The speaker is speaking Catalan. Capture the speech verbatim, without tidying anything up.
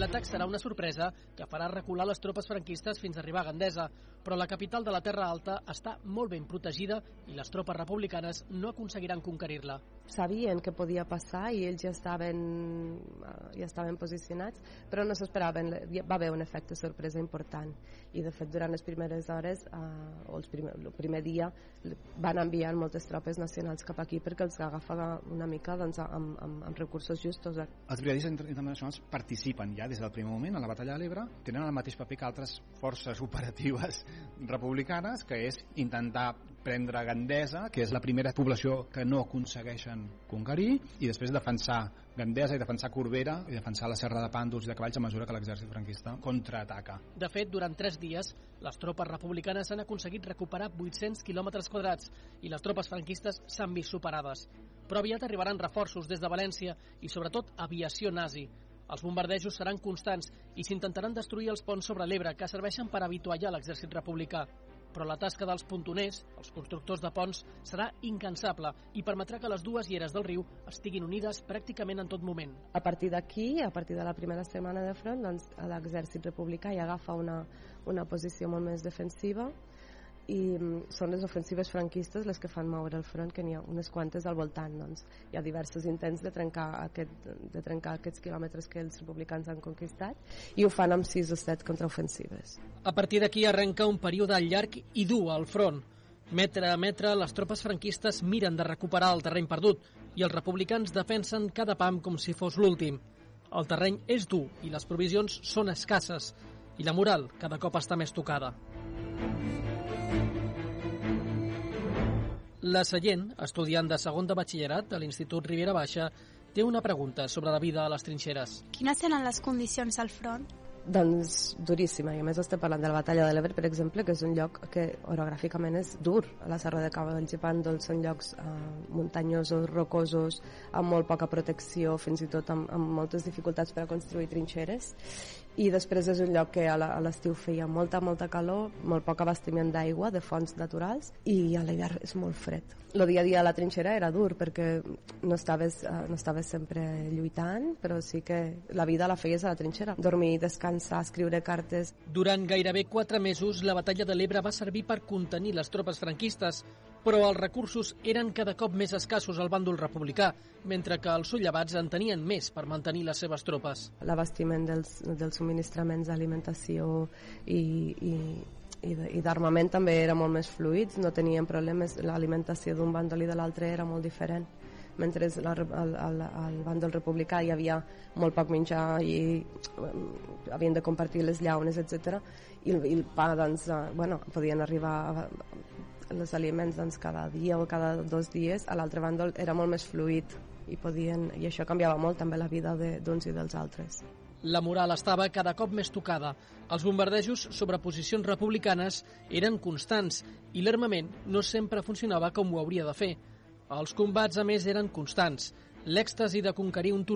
L'atac serà una sorpresa que farà recular les tropes franquistes fins a arribar a Gandesa, però la capital de la Terra Alta està molt ben protegida i les tropes republicanes no aconseguiran conquerir-la. Sabien que podia passar i ells ja estaven, ja estaven posicionats, però no s'esperaven, va haver un efecte sorpresa important. I de fet durant les primeres hores, eh, o el primer, el primer dia, van enviar moltes tropes nacionals cap aquí perquè els agafava una mica doncs, amb, amb, amb recursos justos. Els brigadistes internacionals participen ja des del primer moment a la batalla de l'Ebre, tenen el mateix paper que altres forces operatives republicanes, que és intentar prendre Gandesa, que és la primera població que no aconsegueixen conquerir, i després defensar Gandesa i defensar Corbera i defensar la Serra de Pàndols i de Cavalls a mesura que l'exèrcit franquista contraataca. De fet, durant tres dies, les tropes republicanes han aconseguit recuperar vuit-cents quilòmetres quadrats i les tropes franquistes s'han vist superades. Però aviat arribaran reforços des de València i sobretot aviació nazi. Els bombardejos seran constants i s'intentaran destruir els ponts sobre l'Ebre que serveixen per avituallar l'exèrcit republicà. Però la tasca dels pontoners, els constructors de ponts, serà incansable i permetrà que les dues lleres del riu estiguin unides pràcticament en tot moment. A partir d'aquí, a partir de la primera setmana de front, doncs, l'exèrcit republicà ja agafa una, una posició molt més defensiva i són les ofensives franquistes les que fan moure el front, que n'hi ha unes quantes al voltant. Doncs. Hi ha diversos intents de trencar, aquest, de trencar aquests quilòmetres que els republicans han conquistat i ho fan amb sis o set contraofensives. A partir d'aquí arrenca un període llarg i dur al front. Metre a metre, les tropes franquistes miren de recuperar el terreny perdut i els republicans defensen cada pam com si fos l'últim. El terreny és dur i les provisions són escasses i la moral cada cop està més tocada. La Sallent, estudiant de segon de batxillerat a l'Institut Ribera Baixa, té una pregunta sobre la vida a les trinxeres. Quines eren les condicions al front? Doncs duríssima, i a més estem parlant de la batalla de l'Ebre, per exemple, que és un lloc que orogràficament és dur. A la Serra de Cavalls i Pàndols són llocs eh, muntanyosos, rocosos, amb molt poca protecció, fins i tot amb, amb moltes dificultats per a construir trinxeres, i després és un lloc que a l'estiu feia molta, molta calor, molt poc abastiment d'aigua, de fonts naturals, i a l'hivern és molt fred. El dia a dia a la trinxera era dur perquè no estaves, eh, no estaves sempre lluitant, però sí que la vida la feies a la trinxera. Dormir, descansar, escriure cartes. Durant gairebé quatre mesos, la batalla de l'Ebre va servir per contenir les tropes franquistes, però els recursos eren cada cop més escassos al bàndol republicà, mentre que els sollevats en tenien més per mantenir les seves tropes. L'abastiment dels, dels subministraments d'alimentació i, i, i d'armament també era molt més fluid, no tenien problemes, l'alimentació d'un bàndol i de l'altre era molt diferent. Mentre al, al, al bàndol republicà hi havia molt poc menjar i um, havien de compartir les llaunes, etcètera. I, i el pa, doncs, uh, bueno, podien arribar a, els aliments doncs, cada dia o cada dos dies. A l'altre bàndol era molt més fluid i, podien, i això canviava molt també la vida d'uns i dels altres. La moral estava cada cop més tocada. Els bombardejos sobre posicions republicanes eren constants i l'armament no sempre funcionava com ho hauria de fer. Els combats, a més, eren constants. L'èxtasi de conquerir un